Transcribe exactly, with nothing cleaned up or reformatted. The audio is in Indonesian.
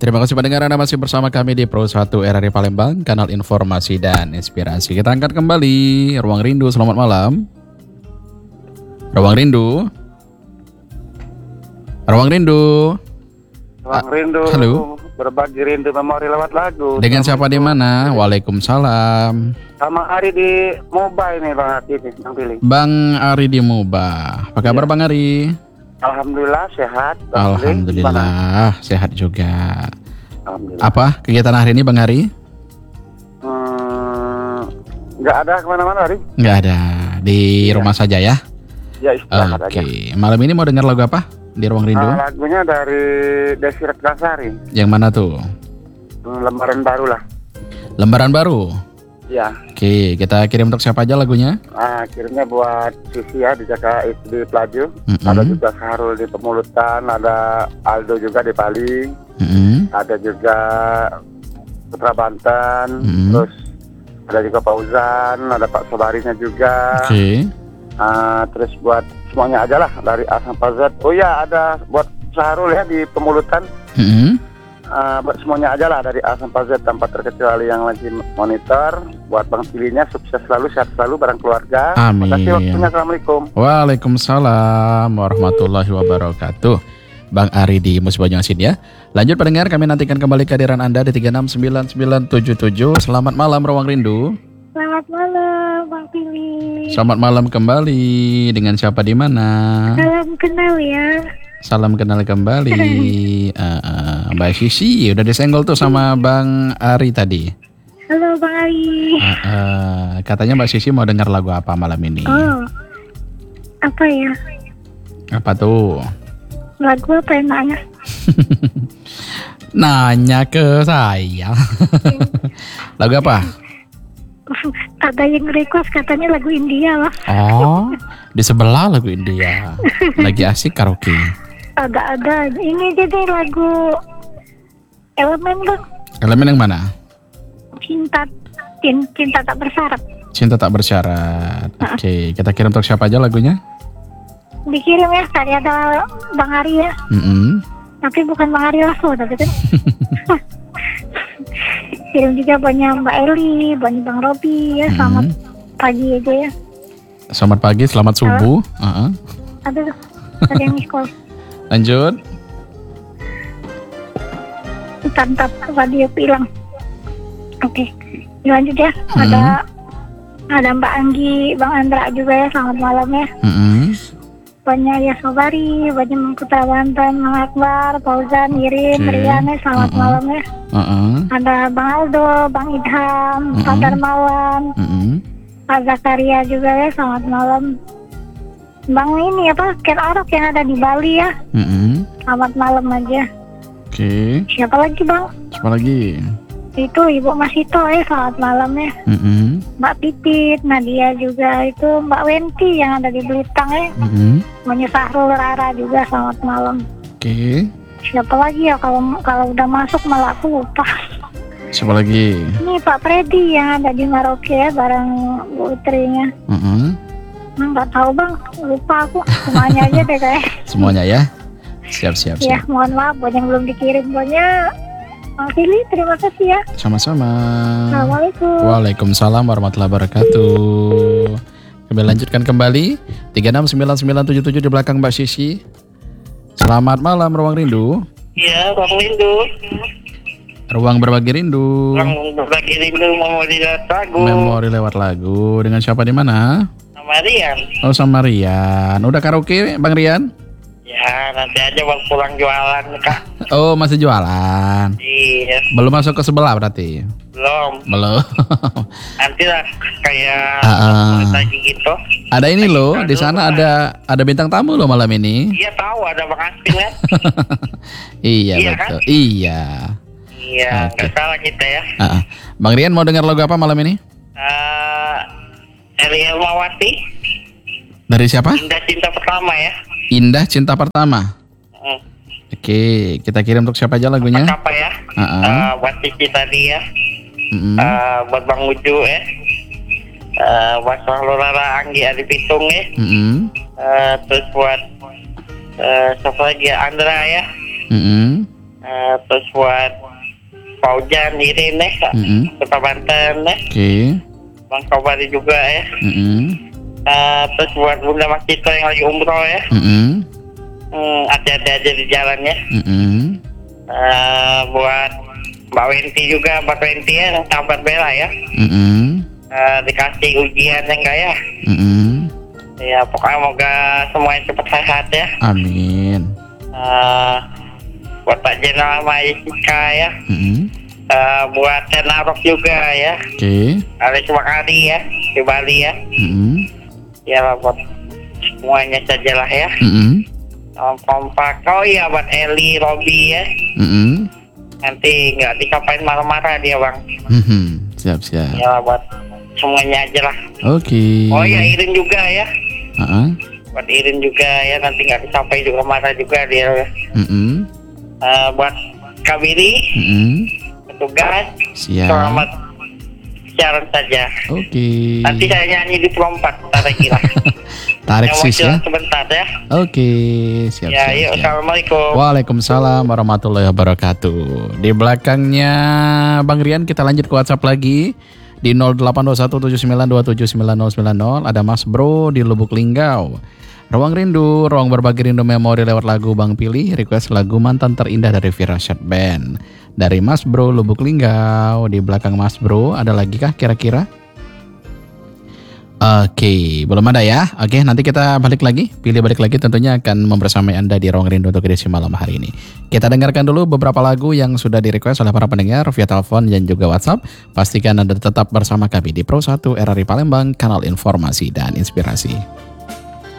Terima kasih pendengar, Anda masih bersama kami di Pro satu R R I Palembang, kanal informasi dan inspirasi. Kita angkat kembali Ruang Rindu, selamat malam. Ruang Rindu. Ruang Rindu. Ruang Rindu. Halo. Berbagi rindu memori lewat lagu. Dengan siapa di mana? Waalaikumsalam. Sama Ari di Mobile nih Bang Ari ini, Bang Pilih. Bang Ari di Muba. Apa kabar ya, Bang Ari? Alhamdulillah sehat. Bang Alhamdulillah Pilih. Sehat juga. Alhamdulillah. Apa kegiatan hari ini Bang Ari? Hmm, nggak ada kemana-mana Ari? Nggak ada. Di ya. rumah saja ya? Ya istirahat Oke. aja. Malam ini mau dengar lagu apa di Ruang Rindu? Nah, lagunya dari Desi Ratnasari. Yang mana tuh? Hmm, Lembaran baru lah. Lembaran baru. Ya. Oke, kita kirim untuk siapa aja lagunya? Ah, kirimnya buat Sisi ya di Jakarta di Pelaju. Mm-hmm. Ada juga Sahrul di Pemulutan, ada Aldo juga di Bali. Mm-hmm. Ada juga Putra Banten, mm-hmm. terus ada juga Fauzan, ada Pak Sobarinya juga. Oke. Okay. Uh, terus buat semuanya aja lah dari A sampai Z. Oh ya, ada buat Sahrul ya di Pemulutan. Mm-hmm. Uh, buat semuanya aja lah dari A sampai Z tanpa terkecuali yang lagi monitor. Buat Bang Pilihnya sukses selalu, sehat selalu bareng keluarga. Amin. Terima kasih waktunya. Assalamualaikum. Waalaikumsalam warahmatullahi wabarakatuh. Bang Ari di Musibah Asin ya. Lanjut pendengar, kami nantikan kembali kehadiran Anda di tiga enam sembilan sembilan tujuh tujuh. Selamat malam Ruang Rindu. Selamat malam Bang Pilih. Selamat malam kembali. Dengan siapa di mana? Salam kenal ya. Salam kenal kembali. uh, uh, Mbak Sisi udah disenggol tuh sama Bang Ari tadi. Halo Bang Ari. Uh, uh, katanya Mbak Sisi mau dengar lagu apa malam ini? Oh, apa ya? Apa tuh? Lagu apa yang nanya? Nanya ke saya. Lagu apa? Ada yang request katanya lagu India lah. Oh, di sebelah lagu India. Lagi asik karaoke. Ada-ada. Ini jadi lagu Elemen Bang. Elemen yang mana? Cinta, cinta, cinta tak bersyarat. Cinta tak bersyarat. Oke, okay. Kita kirim untuk siapa aja lagunya? Dikirim ya, tadi ada Bang Ari ya. Mm-hmm. Tapi bukan Bang Ari langsung, tapi kan. Kirim juga banyak Mbak Eli, banyak Bang Robi ya. Selamat mm-hmm. pagi aja ya. Selamat pagi, selamat subuh. Uh-huh. Aduh, ada yang miss call. Lanjut. Tantap radio hilang. Oke, lanjut ya. Mm-hmm. Ada ada Mbak Anggi, Bang Andra juga ya. Selamat malam ya. Mm-hmm. Banyak ya Sobari, banyak Mengkuta Banten, Mang Akbar, Fauzan, Irin, okay. Rian ya. Selamat uh-uh. malam ya. Uh-uh. Ada Bang Aldo, Bang Idham, uh-uh. Pak Darmawan, uh-uh. Pak Zakaria juga ya. Selamat malam. Bang ini apa, Ken Arok yang ada di Bali ya. Uh-uh. Selamat malam aja. Oke. Okay. Siapa lagi Bang? Siapa lagi? Itu Ibu Masito ya, selamat malam ya. Mm-hmm. Mbak Pipit, Nadia juga, itu Mbak Wenti yang ada di Belitang ya. Mm-hmm. Maunya Sahrul Rara juga, selamat malam. Oke. Okay. Siapa lagi ya, kalau kalau udah masuk malah aku lupa. Siapa lagi? Ini Pak Freddy yang ada di Maroke ya, bareng Bu Utrinya. Mm-hmm. Nah, nggak tahu Bang, lupa aku. Semuanya aja deh kayak. Semuanya ya? Siap-siap. Ya, mohon maaf, banyak yang belum dikirim, banyak. Bang Pilih, terima kasih ya. Sama-sama. Assalamualaikum. Waalaikumsalam warahmatullahi wabarakatuh. Kami lanjutkan kembali tiga enam sembilan sembilan tujuh tujuh di belakang Mbak Sisi. Selamat malam Ruang Rindu. Iya, Ruang Rindu. Ruang berbagi rindu. Ruang berbagi rindu memori lewat lagu. Memori lewat lagu. Dengan siapa di mana? Sama Rian. Oh, sama Rian. Udah karaoke Bang Rian? Ya, nanti aja bang pulang jualan Kak. Oh, masih jualan? Iya. Belum masuk ke sebelah berarti? Belum. Belum. Nanti lah kayak uh, lagi gitu. Ada ini loh, di sana ada ada bintang tamu loh malam ini. Iya tahu, ada Bang Aspin ya. Iya, iya betul. Kan? Iya. Iya, okay. Gak salah kita ya. Uh-uh. Bang Rian mau dengar lagu apa malam ini? Uh, Ariel Mawati. Dari siapa? Indah Cinta Pertama ya. Indah Cinta Pertama. Hmm. Oke, kita kirim untuk siapa aja lagunya? Apa ya? Uh-uh. Uh, buat Cici tadi ya. Uh-uh. Uh, buat Bang Uju ya. Uh, buat Sahrul Rara Anggi Adi Pitung ya. Uh-uh. Uh, terus buat uh, siapa lagi ya? Andra ya. Uh-uh. Uh, terus buat Paujan Irin nih, Mm-mm. Kota Banten nih. Oke. Bang Kobari juga ya. Mm-mm. Uh, terus buat Bunda Makita yang lagi umroh ya. Mm-mm. Hmm, hati-hati aja di jalannya. Mm-mm. Uh, buat Mbak Wenti juga, Mbak Wenti ya, yang sahabat Bella ya. Mm-mm. Uh, dikasih ujian yang enggak ya. Mm-mm. Ya pokoknya moga semuanya cepat sehat ya. Amin. Uh, buat Pak Jenderal sama Jessica ya. Mm-mm. Uh, buat Senarok juga ya. Oke. Ada cuma kali ya di Bali ya. Mm-mm. Ya lah buat semuanya sajalah ya. Mm-mm. Salam kompak. Oh iya buat Eli, Robi ya. Mm-mm. Nanti nggak dikapain marah-marah dia bang. Mhm. Siap-siap. Ya lah buat semuanya aja lah. Oke. Oh iya Irin juga ya. Uh-uh. Buat Irin juga ya, nanti nggak dicapai juga marah juga dia. Mm-mm. Uh, buat Kabiri, Mm-mm. petugas, Siap. selamat siaran saja. Oke. Nanti saya nyanyi di pelompat, tak kira. Tarik Yang sis ya. sebentar ya. Oke. Siap, Ya, siap, yuk, siap. assalamualaikum. Waalaikumsalam warahmatullahi wabarakatuh. Di belakangnya Bang Rian kita lanjut ke WhatsApp lagi. Di nol delapan dua satu tujuh sembilan dua tujuh sembilan nol sembilan nol ada Mas Bro di Lubuk Linggau. Ruang Rindu, ruang berbagi rindu memori lewat lagu Bang pilih, request lagu Mantan Terindah dari Firasat Band. Dari Mas Bro Lubuk Linggau. Di belakang Mas Bro ada lagi kah kira-kira? Oke, belum ada ya. Oke, nanti kita balik lagi. Pilih balik lagi tentunya akan membersamai Anda di Ruang Rindu untuk edisi malam hari ini. Kita dengarkan dulu beberapa lagu yang sudah di-request oleh para pendengar via telepon dan juga WhatsApp. Pastikan Anda tetap bersama kami di Pro satu R R I Palembang, kanal informasi dan inspirasi.